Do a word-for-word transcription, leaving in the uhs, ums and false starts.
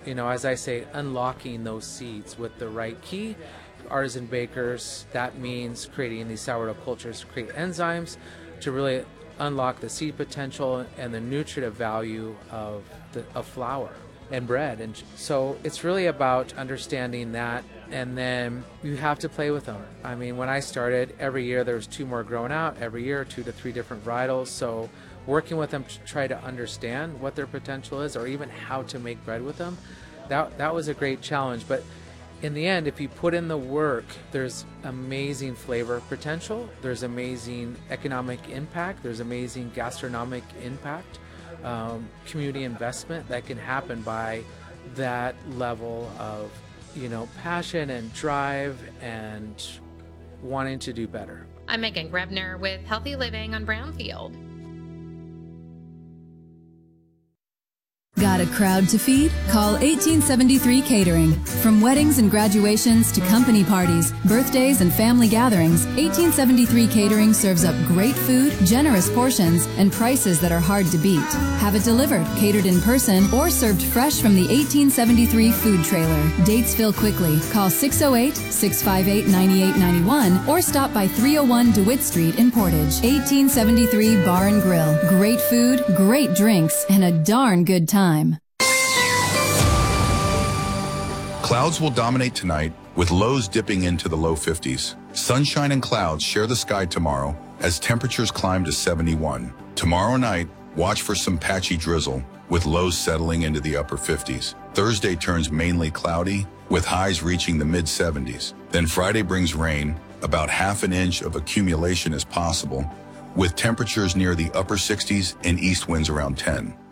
you know, as I say, unlocking those seeds with the right key. Artisan bakers, that means creating these sourdough cultures to create enzymes to really unlock the seed potential and the nutritive value of, the, of flour and bread. And so it's really about understanding that, and then you have to play with them. I mean, when I started, every year there was two more growing out, every year two to three different varietals. So working with them to try to understand what their potential is, or even how to make bread with them, that, that was a great challenge. But in the end, if you put in the work, there's amazing flavor potential, there's amazing economic impact, there's amazing gastronomic impact, um, community investment that can happen by that level of, you know, passion and drive and wanting to do better. I'm Megan Grebner with Healthy Living on Brownfield. Got a crowd to feed? Call eighteen seventy-three Catering. From weddings and graduations to company parties, birthdays, and family gatherings, eighteen seventy-three Catering serves up great food, generous portions, and prices that are hard to beat. Have it delivered, catered in person, or served fresh from the eighteen seventy-three food trailer. Dates fill quickly. Call six oh eight, six five eight, nine eight nine one or stop by three oh one DeWitt Street in Portage. eighteen seventy-three Bar and Grill. Great food, great drinks, and a darn good time. Clouds will dominate tonight, with lows dipping into the low fifties. Sunshine and clouds share the sky tomorrow as temperatures climb to seventy-one. Tomorrow night, watch for some patchy drizzle, with lows settling into the upper fifties. Thursday turns mainly cloudy, with highs reaching the mid seventies. Then Friday brings rain, about half an inch of accumulation is possible, with temperatures near the upper sixties and east winds around ten.